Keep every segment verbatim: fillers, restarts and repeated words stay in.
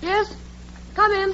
Yes? Come in.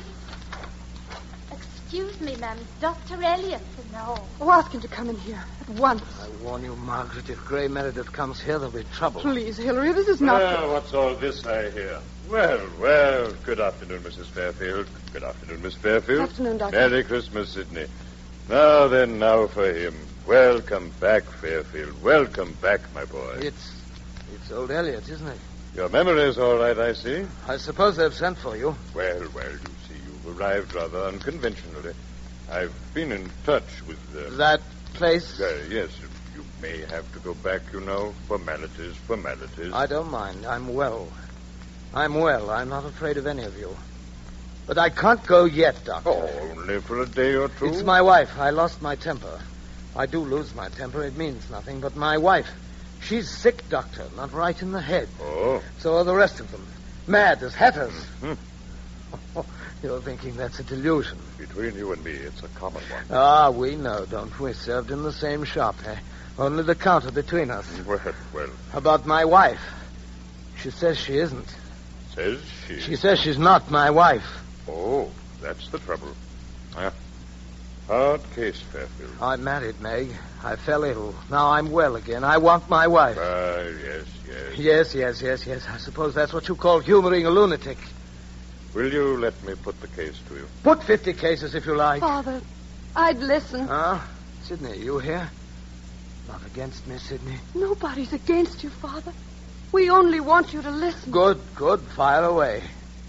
Excuse me, ma'am. Doctor Elliot's in the hall. Oh, ask him to come in here at once. I warn you, Margaret, if Gray Meredith comes here, there'll be trouble. Please, Hillary, this is not... Well, what's all this I hear? Well, well, good afternoon, Missus Fairfield. Good afternoon, Miss Fairfield. Good afternoon, Doctor. Merry Christmas, Sidney. Now then, now for him. Welcome back, Fairfield. Welcome back, my boy. It's... it's old Elliot, isn't it? Your memory's all right, I see. I suppose they've sent for you. Well, well, you see, you've arrived rather unconventionally. I've been in touch with... Uh, That place? Uh, yes, you may have to go back, you know. Formalities, formalities. I don't mind. I'm well. I'm well. I'm not afraid of any of you. But I can't go yet, Doctor. Oh, only for a day or two? It's my wife. I lost my temper. I do lose my temper. It means nothing. But my wife, she's sick, Doctor. Not right in the head. Oh. So are the rest of them. Mad as hatters. Mm-hmm. You're thinking that's a delusion. Between you and me, it's a common one. Ah, we know, don't we? Served in the same shop, eh? Only the counter between us. Well, well. About my wife. She says she isn't. Says she? She says she's not my wife. Oh, that's the trouble. Ah, hard case, Fairfield. I married Meg. I fell ill. Now I'm well again. I want my wife. Ah, yes, yes. Yes, yes, yes, yes. I suppose that's what you call humoring a lunatic. Will you let me put the case to you? Put fifty cases if you like. Father, I'd listen. Huh? Sidney, you here? Not against me, Sidney. Nobody's against you, Father. We only want you to listen. Good, good. Fire away.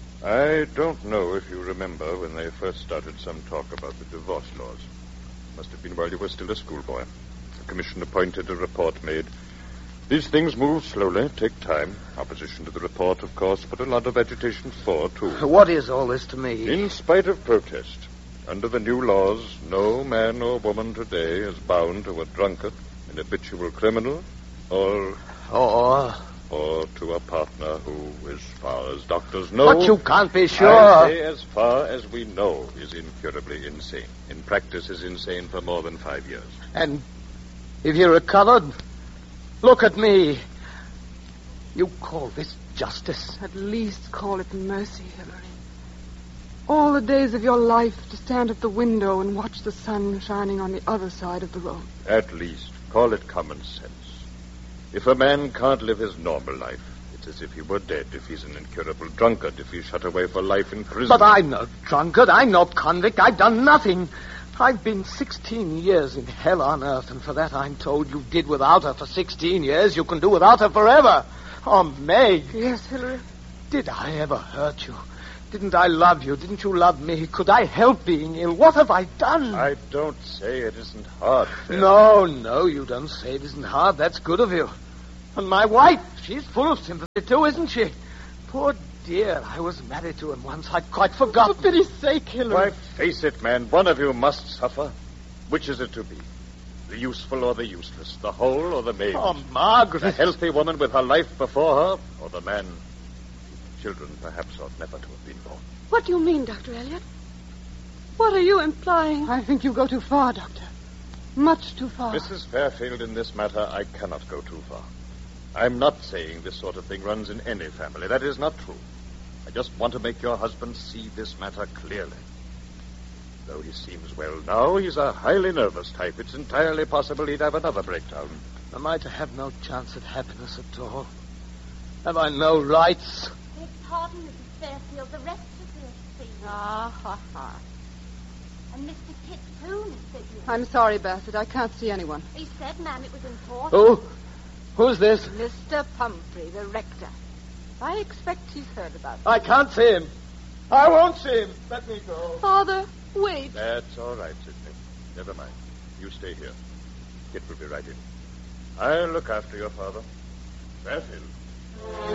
I don't know if you remember when they first started some talk about the divorce laws. Must have been while you were still a schoolboy. A commission appointed, a report made. These things move slowly, take time. Opposition to the report, of course, but a lot of agitation for, too. What is all this to me? In spite of protest, under the new laws, no man or woman today is bound to a drunkard, an habitual criminal, or... Or... or to a partner who, as far as doctors know... But you can't be sure. I say as far as we know, is incurably insane. In practice is insane for more than five years. And if he recovered... Look at me. You call this justice? At least call it mercy, Hillary. All the days of your life to stand at the window and watch the sun shining on the other side of the road. At least, call it common sense. If a man can't live his normal life, it's as if he were dead. If he's an incurable drunkard, if he's shut away for life in prison. But I'm no drunkard. I'm no convict. I've done nothing. I've been sixteen years in hell on earth, and for that I'm told you did without her for sixteen years. You can do without her forever. Oh, Meg. Yes, Hillary. Did I ever hurt you? Didn't I love you? Didn't you love me? Could I help being ill? What have I done? I don't say it isn't hard, Phil. No, no, you don't say it isn't hard. That's good of you. And my wife, she's full of sympathy too, isn't she? Poor dear, I was married to him once. I'd quite forgotten. For pity's sake, Hillary. Why, face it, man. One of you must suffer. Which is it to be? The useful or the useless? The whole or the maimed? Oh, Margaret. The healthy woman with her life before her? Or the man whose children perhaps ought never to have been born? What do you mean, Doctor Elliot? What are you implying? I think you go too far, Doctor. Much too far. Missus Fairfield, in this matter, I cannot go too far. I'm not saying this sort of thing runs in any family. That is not true. I just want to make your husband see this matter clearly. Though he seems well now, he's a highly nervous type. It's entirely possible he'd have another breakdown. Am I to have no chance at happiness at all? Have I no rights? Beg pardon, Missus Fairfield. The rest is here to see you. Ah, ha, ha. And Mister Kit, too, Mister Hughes. I'm sorry, Bassett. I can't see anyone. He said, ma'am, it was important. Who? Who's this? Mister Pumphrey, the rector. I expect he's heard about it. I can't see him. I won't see him. Let me go. Father, wait. That's all right, Sidney. Never mind. You stay here. Kit will be right in. I'll look after your father. Fairfield.